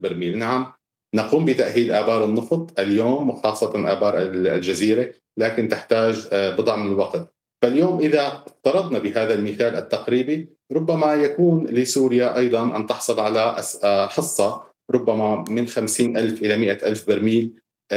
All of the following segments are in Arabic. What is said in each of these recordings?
برميل. نعم، نقوم بتأهيل آبار النفط اليوم وخاصة آبار الجزيرة، لكن تحتاج بضع من الوقت. فاليوم إذا افترضنا بهذا المثال التقريبي، ربما يكون لسوريا أيضا أن تحصل على حصة ربما من 50,000 إلى 100,000 برميل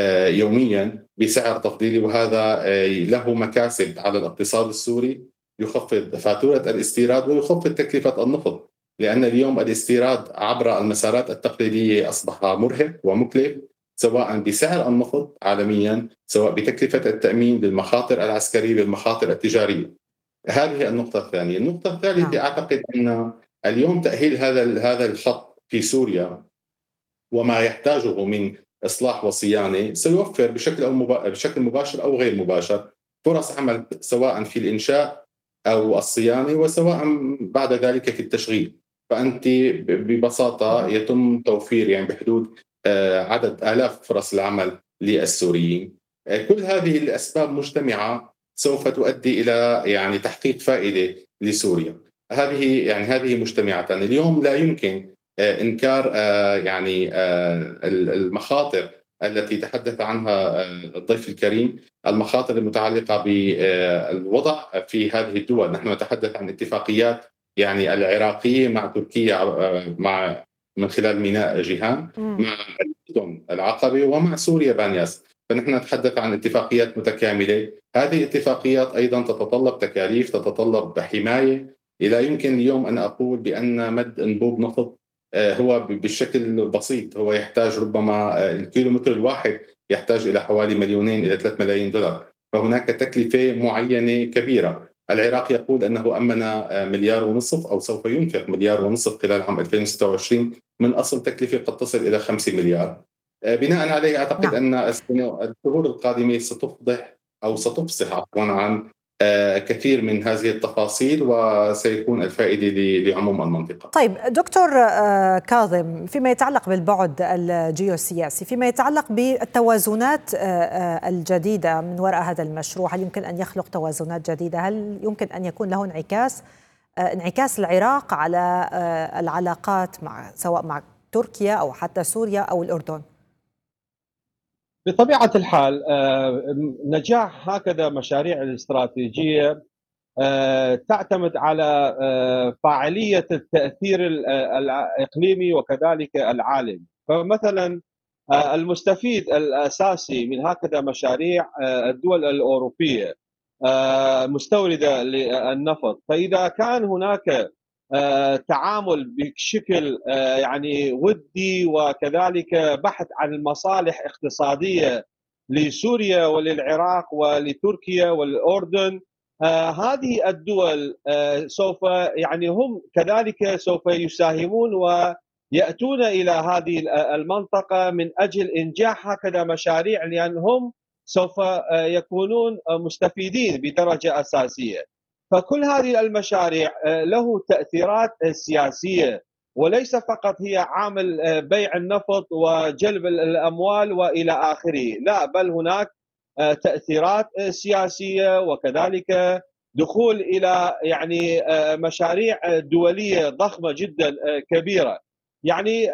يوميا بسعر تفضيلي، وهذا له مكاسب على الاقتصاد السوري، يخفض فاتورة الاستيراد ويخفض تكلفة النفط، لأن اليوم الاستيراد عبر المسارات التقليدية أصبح مرهق ومكلف، سواء بسعر النفط عالميا، سواء بتكلفة التأمين للمخاطر العسكرية بالمخاطر التجارية. هذه النقطة الثانية. النقطة الثالثة، أعتقد أن اليوم تأهيل هذا الخط في سوريا وما يحتاجه من إصلاح وصيانة سيوفر بشكل مباشر أو غير مباشر فرص عمل، سواء في الإنشاء أو الصيانة، وسواء بعد ذلك في التشغيل. فأنت ببساطة يتم توفير يعني بحدود عدد آلاف فرص العمل للسوريين. كل هذه الأسباب مجتمعة سوف تؤدي إلى يعني تحقيق فائدة لسوريا. هذه مجتمعة. اليوم لا يمكن إنكار يعني المخاطر التي تحدث عنها الضيف الكريم، المخاطر المتعلقة بالوضع في هذه الدول. نحن نتحدث عن اتفاقيات يعني العراقية مع تركيا من خلال ميناء جيهان، مع الأردن العقبة، ومع سوريا بانياس. فنحن نتحدث عن اتفاقيات متكاملة. هذه الاتفاقيات أيضا تتطلب تكاليف، تتطلب حماية. لا يمكن اليوم أن أقول بأن مد أنبوب نفط هو بالشكل بسيط، هو يحتاج ربما الكيلومتر الواحد يحتاج إلى حوالي 2 إلى 3 ملايين دولار. فهناك تكلفة معينة كبيرة. العراق يقول أنه أمن 1.5 مليار أو سوف ينفق 1.5 مليار خلال عام 2026 من أصل تكلفة قد تصل إلى 5 مليار. بناء عليه أعتقد أن الشهور القادمة ستفضح أو ستفصح عفوا عن كثير من هذه التفاصيل، وسيكون الفائدة لعموم المنطقة. طيب دكتور كاظم، فيما يتعلق بالبعد الجيوسياسي، فيما يتعلق بالتوازنات الجديدة من وراء هذا المشروع، هل يمكن أن يخلق توازنات جديدة؟ هل يمكن أن يكون له انعكاس العراق على العلاقات سواء مع تركيا أو حتى سوريا أو الأردن؟ بطبيعة الحال نجاح هكذا مشاريع الاستراتيجية تعتمد على فاعلية التأثير الإقليمي وكذلك العالمي. فمثلا المستفيد الأساسي من هكذا مشاريع الدول الأوروبية مستوردة للنفط. فإذا كان هناك تعامل بشكل يعني ودي وكذلك بحث عن المصالح اقتصادية لسوريا وللعراق ولتركيا والأردن، هذه الدول سوف يعني هم كذلك سوف يساهمون ويأتون إلى هذه المنطقة من أجل إنجاح هكذا مشاريع، لأنهم سوف يكونون مستفيدين بدرجة أساسية. فكل هذه المشاريع له تأثيرات سياسية، وليس فقط هي عامل بيع النفط وجلب الأموال وإلى آخره، لا، بل هناك تأثيرات سياسية وكذلك دخول إلى يعني مشاريع دولية ضخمة جدا كبيرة. يعني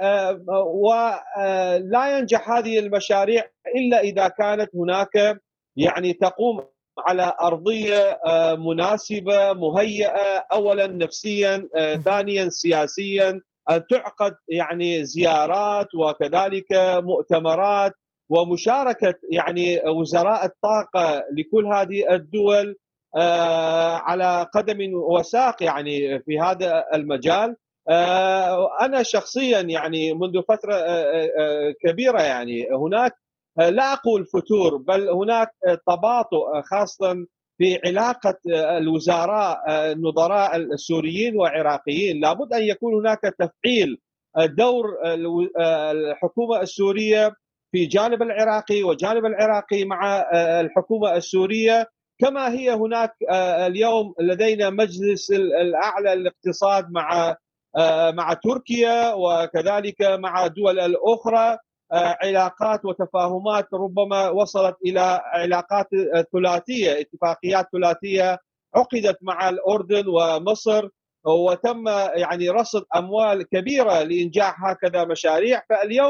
ولا ينجح هذه المشاريع إلا إذا كانت هناك يعني تقوم على أرضية مناسبة مهيئة، أولا نفسيا، ثانيا سياسيا، أن تعقد يعني زيارات وكذلك مؤتمرات ومشاركة يعني وزراء الطاقة لكل هذه الدول على قدم وساق يعني في هذا المجال. أنا شخصيا يعني منذ فترة كبيرة يعني هناك لا أقول فتور، بل هناك تباطؤ خاصة في علاقة الوزراء النظراء السوريين والعراقيين. لابد أن يكون هناك تفعيل دور الحكومة السورية في جانب العراقي وجانب العراقي مع الحكومة السورية، كما هي هناك اليوم لدينا مجلس الأعلى للاقتصاد مع تركيا وكذلك مع الدول الأخرى، علاقات وتفاهمات ربما وصلت إلى علاقات ثلاثية، اتفاقيات ثلاثية عقدت مع الأردن ومصر وتم يعني رصد اموال كبيره لانجاح هكذا مشاريع. فاليوم